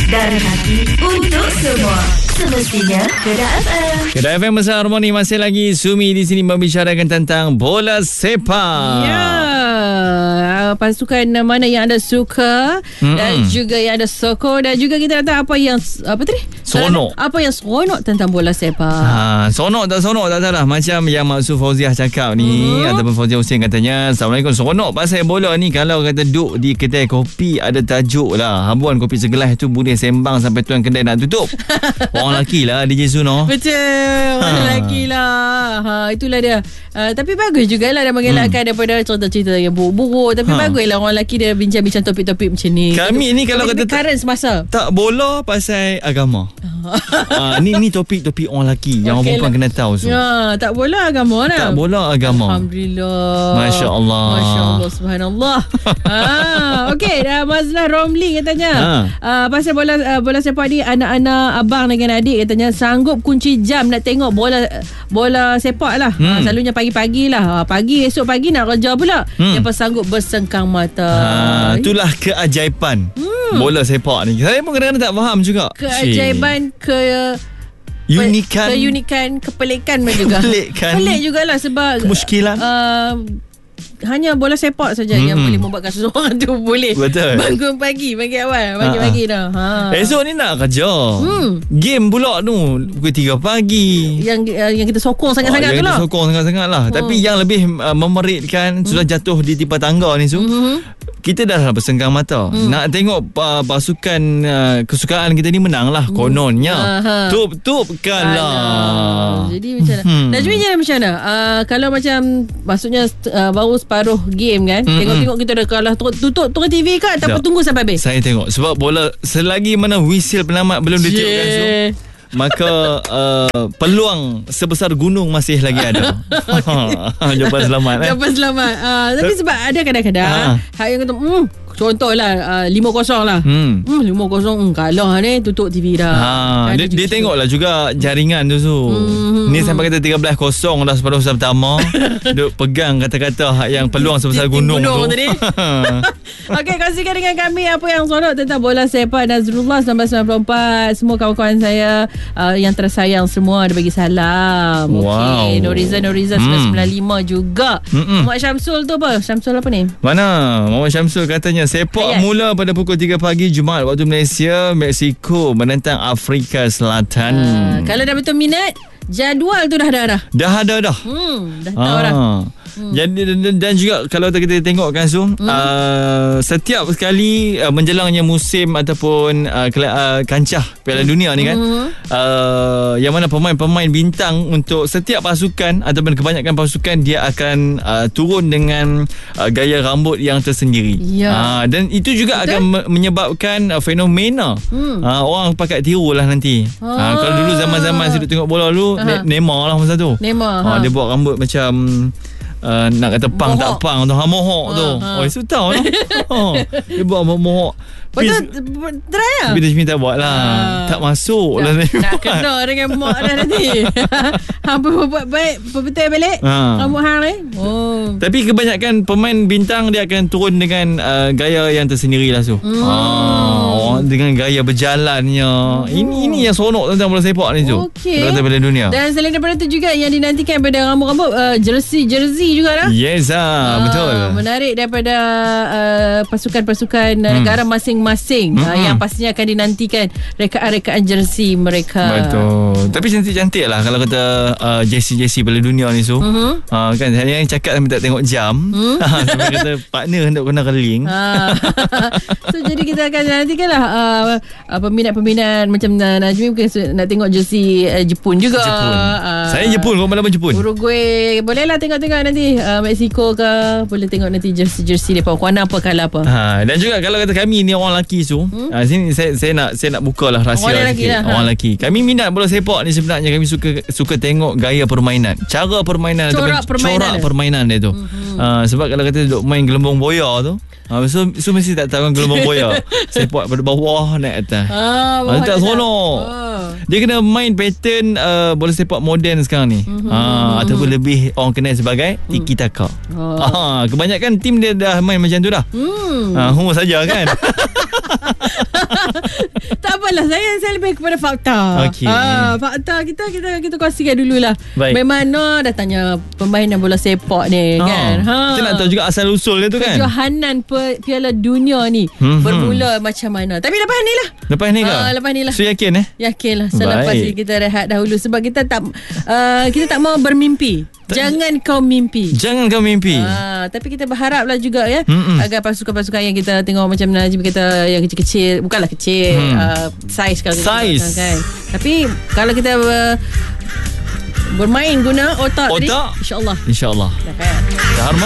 dari hati untuk semua. Semestinya Kedah FM. Kedah FM Besar Harmoni masih lagi Sumi di sini membicarakan tentang bola sepak. Ya, pasukan mana yang anda suka dan juga yang anda sokong, dan juga kita nak tahu apa yang Seronok. Apa yang seronok tentang bola sepak. Seronok tak tahu lah. Macam yang Maksud Fauziah cakap ni, ataupun Fauziah Hussein katanya, Assalamualaikum, seronok pasal bola ni. Kalau kata duduk di kedai kopi, ada tajuk lah, habuan kopi segelas tu boleh sembang sampai tuan kedai nak tutup. Orang lelaki lah DJ Suno. Betul, orang lelaki lah. Itulah dia. Tapi bagus jugalah dia mengelakkan daripada cerita-cerita yang buruk-buruk. Tapi baguslah orang lelaki dia bincang-bincang topik-topik macam ni. Kami ni kalau kata current semasa tak bola pasal agama. Ni topik-topik orang lelaki yang orang perempuan kena tahu. Tak bola agama lah. Tak bola agama. Alhamdulillah. Masya Allah. Masya Allah, subhanallah. Okey, Mazlah Romli katanya pasal bola sepak ni, anak-anak abang dengan adik katanya sanggup kunci jam nak tengok bola sepak lah. Selalunya pagi-pagi lah. Esok pagi nak kerja pula. Lepas sanggup bersengkang mata. Itulah keajaiban bola sepak ni. Saya pun kadang-kadang tak faham juga. Keajaiban, keunikan, kepelikan juga. Pelik jugalah sebab kemuskilan. Hanya bola sepak saja yang boleh membuatkan seseorang tu boleh bangun pagi awal pagi dah. Esok ni nak kerja. Game pula tu pukul 3 pagi. Yang kita sokong sangat-sangat tu lah. Kita sokong sangat-sangat lah. Tapi yang lebih memeritkan sudah jatuh di tipar tangga ni kita dah bersenggang mata. Nak tengok pasukan kesukaan kita ni menang lah kononnya. Tup-tupkan lah. Jadi macam mana? Najmi macam mana? Kalau macam maksudnya baru separuh game kan, tengok-tengok kita dah kalah, tutup TV ke ataupun tunggu sampai habis? Saya tengok sebab bola selagi mana whistle penamat belum ditiupkan maka peluang sebesar gunung masih lagi ada. Jawapan selamat. Jawapan selamat. Tapi sebab ada kadang-kadang hak yang kata contohlah 5-0 lah. 5-0 kalah ni, tutup TV dah. Dia tengoklah juga jaringan tu. Ni sampai kata 13-0 dah separuh pertama. Duk pegang kata-kata hak yang peluang sebesar gunung tu. Okey, kongsikan dengan kami apa yang seronok tentang bola sepak. Nazrullah 1994. Semua kawan-kawan saya yang tersayang semua ada bagi salam. Okey, Noriza 995 juga. Muhammad Syamsul tu apa? Syamsul apa ni? Mana? Muhammad Syamsul katanya sepak mula pada pukul 3 pagi Jumaat waktu Malaysia, Mexico menentang Afrika Selatan. Kalau dah betul minat, jadual tu dah ada dah. Dah dah tahu dah. Jadi dan juga kalau kita tengok kan setiap sekali menjelangnya musim ataupun kancah Piala Dunia ni kan, yang mana pemain-pemain bintang untuk setiap pasukan ataupun kebanyakan pasukan dia akan turun dengan gaya rambut yang tersendiri. Dan itu juga akan menyebabkan fenomena orang pakat tiru lah nanti. Kalau dulu zaman-zaman saya tengok bola dulu, Neymar lah masa tu. Dia buat rambut macam nak kata pang mohok. Tak pang tu mohok tu. Itu tahu lah. Dia buat mohok. Betul, try lah. Tapi dia minta buat lah. Tak masuk lah. Nak kena dengan mak dah nanti. Hampa buat baik, betul balik rambut hang ni. Tapi kebanyakan pemain bintang dia akan turun dengan gaya yang tersendiri lah dengan gaya berjalannya. Ini yang seronok tentang bola sepak ni Okey. Kata Piala Dunia. Dan selain daripada tu juga yang dinantikan pada rambut-rambut jersey juga lah. Yes betul. Menarik daripada pasukan-pasukan negara masing-masing yang pastinya akan dinantikan rekaan-rekaan jersey mereka. Betul. Tapi cantik-cantik lah kalau kata jersey Piala Dunia ni kan saya yang cakap sampai tak tengok jam. Sampai kata partner hendak kena keling. So jadi kita akan nantikan lah peminat-peminat macam Najmi nak tengok jersey Jepun juga. Saya Jepun, kau mana pun Jepun. Uruguay boleh lah tengok-tengok nanti. Mexico ke boleh tengok nanti jersey depa warna apa, kala apa. Dan juga kalau kata kami ni orang lelaki sini saya nak bukalah rahsia sikit. Orang lelaki. Kami minat bola sepak ni sebenarnya kami suka tengok gaya permainan, cara permainan, corak permainan dia tu. Sebab kalau kata duk main gelembung boya tu, so mesti tak tahu gelembung boya. Sepak pada bawah naik atas. Tak seronok. Dia kena main pattern bola sepak moden sekarang ni. Ataupun lebih orang kenal sebagai tiki taka. Kebanyakan tim dia dah main macam tu dah. Humor saja kan. Tak apa, lebih kepada fakta. Okey. Fakta kita kongsikan dululah. Baik. Bagaimana datangnya permainan bola sepak ni kan. Kita nak tahu juga asal usul dia tu kan. Kejohanan Piala Dunia ni bermula macam mana. Tapi lepas ni lah. Lepas ni ke? Lepas ni lah. So yakin Yakinlah. Selepas ni kita rehat dahulu sebab kita tak mau bermimpi. Jangan kau mimpi. Tapi kita berharaplah juga ya agar pasukan-pasukan yang kita tengok macam Najib kita yang kecil-kecil, bukanlah kecil, saiz kalau kita kan. Tapi kalau kita bermain guna otak. Ni, InsyaAllah. Hormat.